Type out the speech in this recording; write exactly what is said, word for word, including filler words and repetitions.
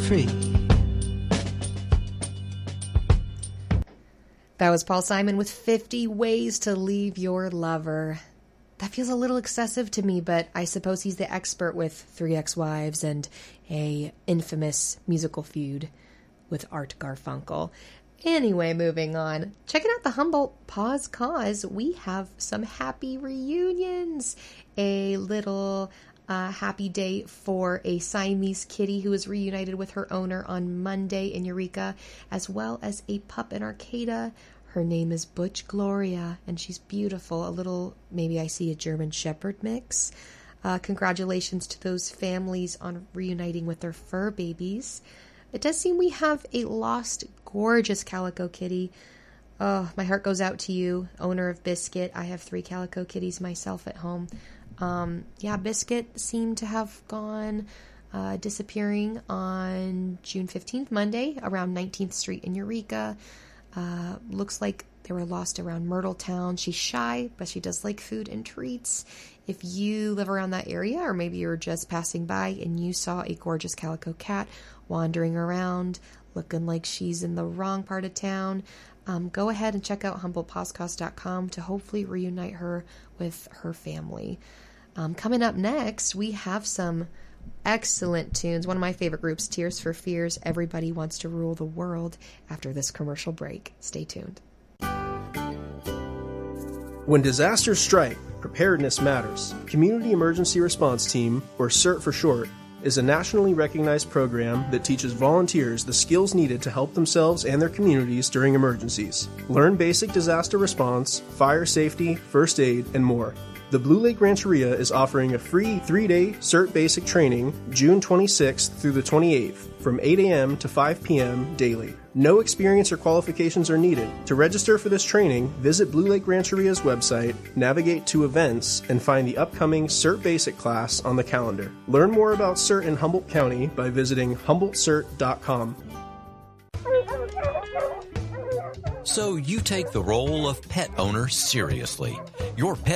free. That was Paul Simon with fifty Ways to Leave Your Lover. That feels a little excessive to me, but I suppose he's the expert with three ex-wives and a infamous musical feud with Art Garfunkel. Anyway, moving on. Checking out the Humboldt Paws Cause, we have some happy reunions. A little uh, happy day for a Siamese kitty who was reunited with her owner on Monday in Eureka, as well as a pup in Arcata. Her name is Butch Gloria, and she's beautiful. A little, maybe I see a German Shepherd mix. Uh, congratulations to those families on reuniting with their fur babies. It does seem we have a lost, gorgeous calico kitty. Oh, my heart goes out to you, owner of Biscuit. I have three calico kitties myself at home. Um, yeah, Biscuit seemed to have gone uh, disappearing on June fifteenth, Monday, around nineteenth Street in Eureka. Uh, looks like they were lost around Myrtletown. She's shy, but she does like food and treats. If you live around that area, or maybe you're just passing by and you saw a gorgeous calico cat wandering around, looking like she's in the wrong part of town, um, go ahead and check out humboldt paws cause dot com to hopefully reunite her with her family. Um, coming up next, we have some excellent tunes. One of my favorite groups, Tears for Fears, Everybody Wants to Rule the World, after this commercial break. Stay tuned. When disasters strike, preparedness matters. Community Emergency Response Team, or CERT for short, is a nationally recognized program that teaches volunteers the skills needed to help themselves and their communities during emergencies. Learn basic disaster response, fire safety, first aid, and more. The Blue Lake Rancheria is offering a free three-day CERT basic training June twenty-sixth through the twenty-eighth from eight a.m. to five p.m. daily. No experience or qualifications are needed. To register for this training, visit Blue Lake Rancheria's website, navigate to events, and find the upcoming CERT basic class on the calendar. Learn more about CERT in Humboldt County by visiting humboldt cert dot com. So you take the role of pet owner seriously. Your pet